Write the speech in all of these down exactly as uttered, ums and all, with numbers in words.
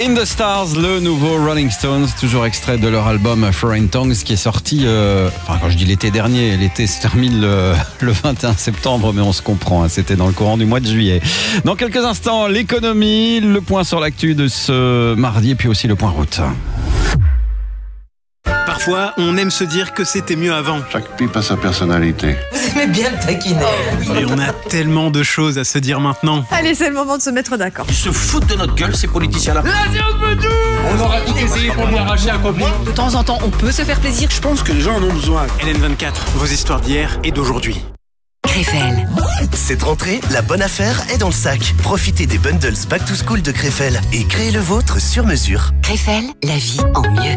In the Stars, le nouveau Rolling Stones, toujours extrait de leur album Foreign Tongues qui est sorti, euh, enfin quand je dis l'été dernier, l'été se termine le, le vingt et un septembre, mais on se comprend, hein, c'était dans le courant du mois de juillet. Dans quelques instants, l'économie, le point sur l'actu de ce mardi et puis aussi le point route. Parfois, on aime se dire que c'était mieux avant. Chaque pipe a sa personnalité. Vous aimez bien le taquiner. Et on a tellement de choses à se dire maintenant. Allez, c'est le moment de se mettre d'accord. Ils se foutent de notre gueule, ces politiciens-là. On aura tout essayé pour lui arracher un copain. De temps en temps, on peut se faire plaisir. Je pense que les gens en ont besoin. L N vingt-quatre, vos histoires d'hier et d'aujourd'hui. Krefel. Cette rentrée, la bonne affaire est dans le sac. Profitez des bundles Back to School de Krefel et créez le vôtre sur mesure. Krefel, la vie en mieux.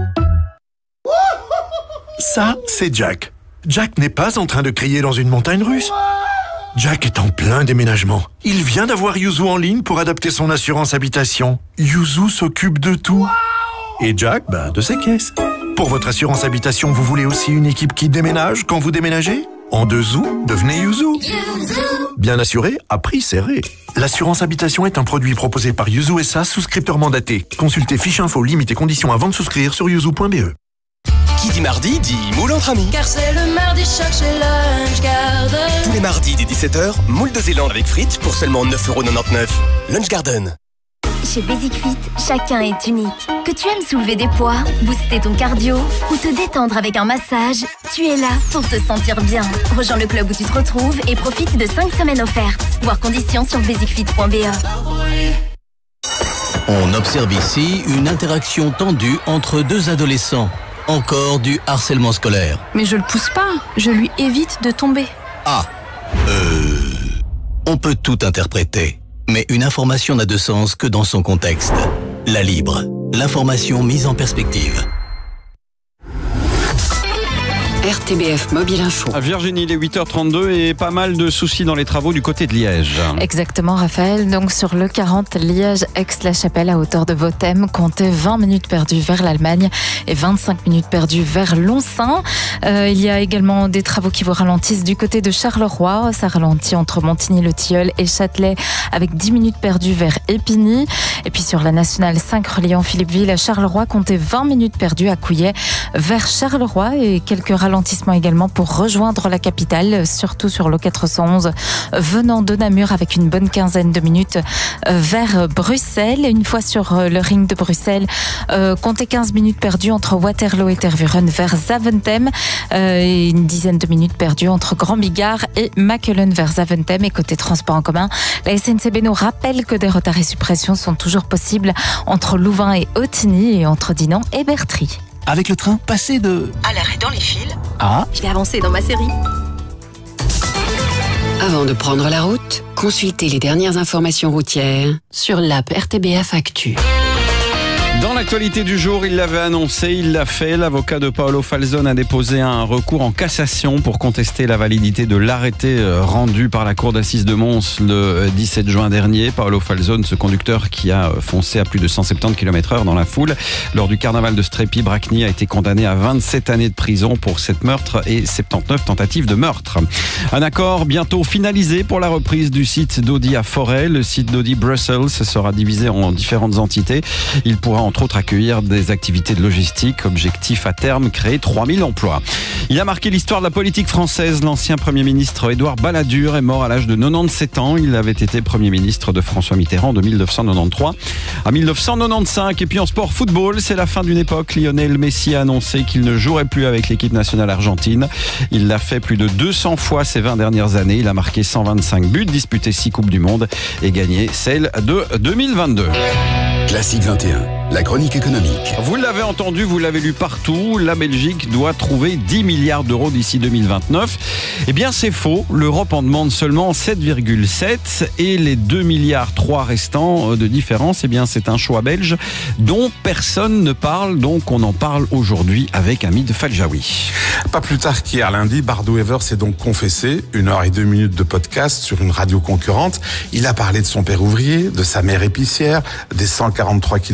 Ça, c'est Jack. Jack n'est pas en train de crier dans une montagne russe. Jack est en plein déménagement. Il vient d'avoir Yuzu en ligne pour adapter son assurance habitation. Yuzu s'occupe de tout. Et Jack, bah, de ses caisses. Pour votre assurance habitation, vous voulez aussi une équipe qui déménage quand vous déménagez ? En deux zou, devenez Yuzu. Bien assuré, à prix serré. L'assurance habitation est un produit proposé par Yuzu S A, souscripteur mandaté. Consultez fiche info, limites et conditions avant de souscrire sur yuzu point b e. Qui dit mardi dit moule entre amis. Car c'est le mardi choc chez Lunch Garden. Tous les mardis dès dix-sept heures, moule de Zélande avec frites pour seulement neuf euros quatre-vingt-dix-neuf. Lunch Garden. Chez Basic Fit, chacun est unique. Que tu aimes soulever des poids, booster ton cardio ou te détendre avec un massage, tu es là pour te sentir bien. Rejoins le club où tu te retrouves et profite de cinq semaines offertes. Voir conditions sur basic fit point b e. On observe ici une interaction tendue entre deux adolescents. Encore du harcèlement scolaire. Mais je le pousse pas, je lui évite de tomber. Ah, euh... on peut tout interpréter. Mais une information n'a de sens que dans son contexte. La Libre, l'information mise en perspective. R T B F Mobile Info. À Virginie, il est huit heures trente-deux et pas mal de soucis dans les travaux du côté de Liège. Exactement, Raphaël. Donc sur le quarante Liège-Aix-la-Chapelle à hauteur de Vothème, comptez vingt minutes perdues vers l'Allemagne et vingt-cinq minutes perdues vers Lonsin. Euh, il y a également des travaux qui vous ralentissent du côté de Charleroi. Ça ralentit entre Montigny-le-Tilleul et Châtelet avec dix minutes perdues vers Épigny. Et puis sur la nationale cinq reliant Philippeville à Charleroi, comptez vingt minutes perdues à Couillet vers Charleroi et quelques ralentissements également pour rejoindre la capitale, surtout sur l'O quatre cent onze venant de Namur avec une bonne quinzaine de minutes vers Bruxelles. Une fois sur le ring de Bruxelles, euh, comptez quinze minutes perdues entre Waterloo et Tervuren vers Zaventem euh, et une dizaine de minutes perdues entre Grand Bigard et Makelen vers Zaventem. Et côté transport en commun, la S N C B nous rappelle que des retards et suppressions sont toujours possibles entre Louvain et Ottigny et entre Dinan et Bertry. Avec le train, passez de... À l'arrêt dans les fils. Ah. Je vais avancer dans ma série. Avant de prendre la route, consultez les dernières informations routières sur l'app R T B F Actu. Dans l'actualité du jour, il l'avait annoncé, il l'a fait. L'avocat de Paolo Falzone a déposé un recours en cassation pour contester la validité de l'arrêté rendu par la cour d'assises de Mons le dix-sept juin dernier. Paolo Falzone, ce conducteur qui a foncé à plus de cent soixante-dix kilomètres heure dans la foule lors du carnaval de Strépy-Bracny, a été condamné à vingt-sept années de prison pour sept meurtres et soixante-dix-neuf tentatives de meurtre. Un accord bientôt finalisé pour la reprise du site d'Audi à Forêt. Le site d'Audi Brussels sera divisé en différentes entités. Il pourra entre autres accueillir des activités de logistique. Objectif à terme, créer trois mille emplois. Il a marqué l'histoire de la politique française. L'ancien Premier ministre Édouard Balladur est mort à l'âge de quatre-vingt-dix-sept ans. Il avait été Premier ministre de François Mitterrand de mille neuf cent quatre-vingt-treize à mille neuf cent quatre-vingt-quinze. Et puis en sport football, c'est la fin d'une époque. Lionel Messi a annoncé qu'il ne jouerait plus avec l'équipe nationale argentine. Il l'a fait plus de deux cents fois ces vingt dernières années. Il a marqué cent vingt-cinq buts, disputé six Coupes du Monde et gagné celle de deux mille vingt-deux. Classique vingt et un, la chronique économique. Vous l'avez entendu, vous l'avez lu partout, la Belgique doit trouver dix milliards d'euros d'ici deux mille vingt-neuf. Eh bien c'est faux, l'Europe en demande seulement sept virgule sept et les deux milliards trois restants de différence, eh bien c'est un choix belge dont personne ne parle, donc on en parle aujourd'hui avec Hamid Faljaoui. Pas plus tard qu'hier lundi, Bardot Evers s'est donc confessé, une heure et deux minutes de podcast sur une radio concurrente. Il a parlé de son père ouvrier, de sa mère épicière, des cent quarante-trois kilos qu'il a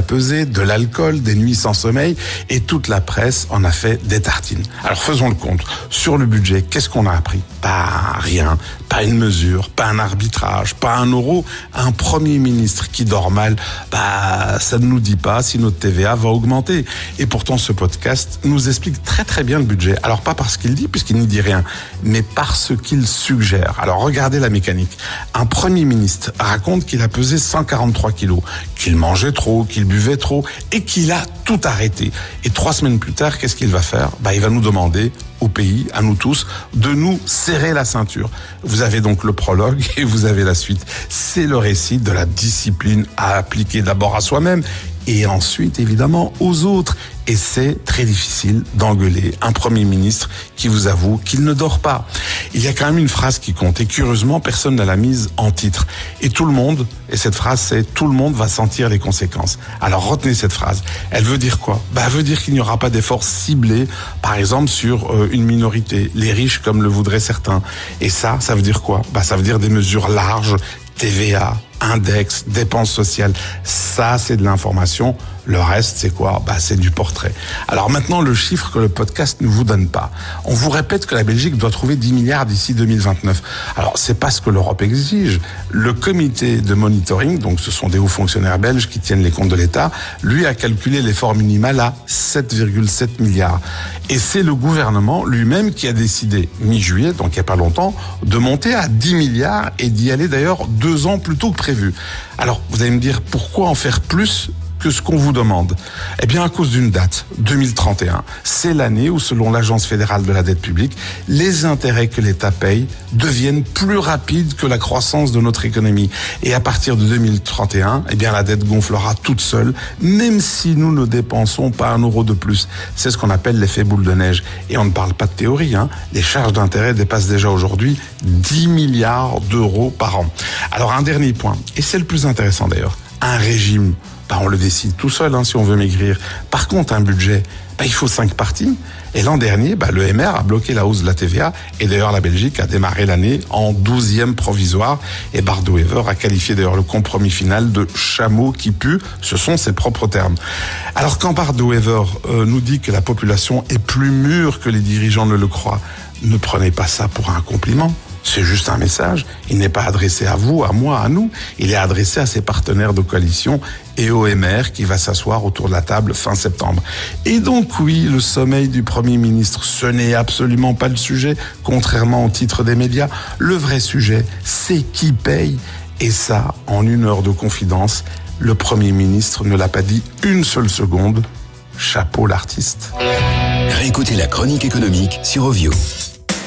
pesé, de l'alcool, des nuits sans sommeil, et toute la presse en a fait des tartines. Alors faisons le compte. Sur le budget, qu'est-ce qu'on a appris? Pas rien, pas une mesure, pas un arbitrage, pas un euro. Un Premier ministre qui dort mal, bah ça ne nous dit pas si notre T V A va augmenter. Et pourtant ce podcast nous explique très très bien le budget. Alors pas parce qu'il dit, puisqu'il n'y dit rien, mais parce qu'il suggère. Alors regardez la mécanique. Un Premier ministre raconte qu'il a pesé cent quarante-trois kilos, qu'il mangeait trop, qu'il buvait trop et qu'il a tout arrêté. Et trois semaines plus tard, qu'est-ce qu'il va faire? Bah il va nous demander au pays, à nous tous, de nous serrer la ceinture. Vous avez donc le prologue et vous avez la suite. C'est le récit de la discipline à appliquer d'abord à soi-même et ensuite, évidemment, aux autres. Et c'est très difficile d'engueuler un Premier ministre qui vous avoue qu'il ne dort pas. Il y a quand même une phrase qui compte et curieusement, personne ne l'a mise en titre. Et tout le monde, et cette phrase c'est « tout le monde va sentir les conséquences ». Alors retenez cette phrase. Elle veut dire quoi? Bah, elle veut dire qu'il n'y aura pas d'efforts ciblés, par exemple sur euh, une minorité, les riches comme le voudraient certains. Et ça, ça veut dire quoi? Bah, ça veut dire des mesures larges, T V A, index, dépenses sociales. Ça, c'est de l'information. Le reste, c'est quoi? Bah, c'est du portrait. Alors maintenant, le chiffre que le podcast ne vous donne pas. On vous répète que la Belgique doit trouver dix milliards d'ici deux mille vingt-neuf. Alors, c'est pas ce que l'Europe exige. Le comité de monitoring, donc ce sont des hauts fonctionnaires belges qui tiennent les comptes de l'État, lui a calculé l'effort minimal à sept virgule sept milliards. Et c'est le gouvernement lui-même qui a décidé, mi-juillet, donc il n'y a pas longtemps, de monter à dix milliards et d'y aller d'ailleurs deux ans plus tôt que prévu. Alors, vous allez me dire, pourquoi en faire plus que ce qu'on vous demande? Eh bien, à cause d'une date, deux mille trente et un. C'est l'année où, selon l'Agence fédérale de la dette publique, les intérêts que l'État paye deviennent plus rapides que la croissance de notre économie. Et à partir de deux mille trente et un, eh bien, la dette gonflera toute seule, même si nous ne dépensons pas un euro de plus. C'est ce qu'on appelle l'effet boule de neige. Et on ne parle pas de théorie, hein. Les charges d'intérêt dépassent déjà aujourd'hui dix milliards d'euros par an. Alors, un dernier point, et c'est le plus intéressant d'ailleurs, un régime. Bah, on le décide tout seul hein, si on veut maigrir. Par contre, un budget, bah, il faut cinq parties. Et l'an dernier, bah, le M R a bloqué la hausse de la T V A. Et d'ailleurs, la Belgique a démarré l'année en douzième provisoire. Et Bart-De Wever a qualifié d'ailleurs le compromis final de chameau qui pue. Ce sont ses propres termes. Alors quand Bart-De Wever euh, nous dit que la population est plus mûre que les dirigeants ne le croient, ne prenez pas ça pour un compliment. C'est juste un message. Il n'est pas adressé à vous, à moi, à nous. Il est adressé à ses partenaires de coalition et au M R qui va s'asseoir autour de la table fin septembre. Et donc oui, le sommeil du Premier ministre, ce n'est absolument pas le sujet, contrairement au titre des médias. Le vrai sujet, c'est qui paye. Et ça, en une heure de confidence, le Premier ministre ne l'a pas dit une seule seconde. Chapeau l'artiste. Réécoutez la chronique économique sur Ovio.